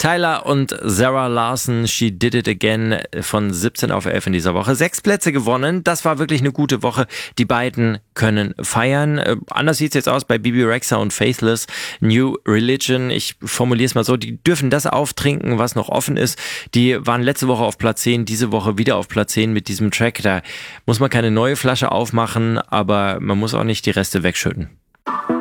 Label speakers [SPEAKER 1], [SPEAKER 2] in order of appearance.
[SPEAKER 1] Tyler und Zara Larsson, She Did It Again, von 17 auf 11 in dieser Woche. 6 Plätze gewonnen, das war wirklich eine gute Woche. Die beiden können feiern. Anders sieht es jetzt aus bei Bebe Rexha und Faithless. New Religion, ich formuliere es mal so, die dürfen das auftrinken, was noch offen ist. Die waren letzte Woche auf Platz 10, diese Woche wieder auf Platz 10 mit diesem Track. Da muss man keine neue Flasche aufmachen, aber man muss auch nicht die Reste wegschütten.